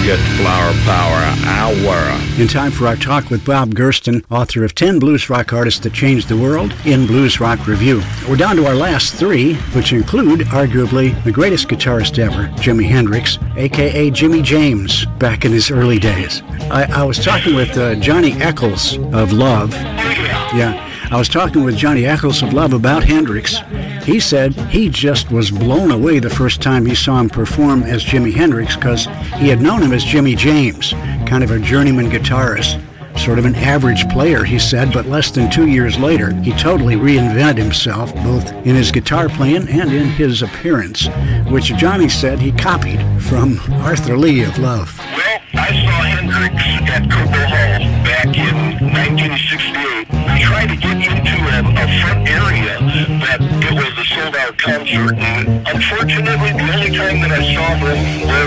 get Flower Power Hour. In time for our talk with Bob Gersten, author of 10 Blues Rock Artists That Changed the World in Blues Rock Review. We're down to our last 3, which include arguably the greatest guitarist ever, Jimi Hendrix, a.k.a. Jimmy James, back in his early days. I was talking with Johnny Eccles of Love. Yeah. I was talking with Johnny Eccles of Love about Hendrix. He said he just was blown away the first time he saw him perform as Jimi Hendrix because he had known him as Jimmy James, kind of a journeyman guitarist, sort of an average player, he said, but less than 2 years later, he totally reinvented himself, both in his guitar playing and in his appearance, which Johnny said he copied from Arthur Lee of Love. Well, I saw Hendrix at Cooper Hall back in 1968. I tried to get into a front area, but it was a sold-out concert, and unfortunately, the only time that I saw them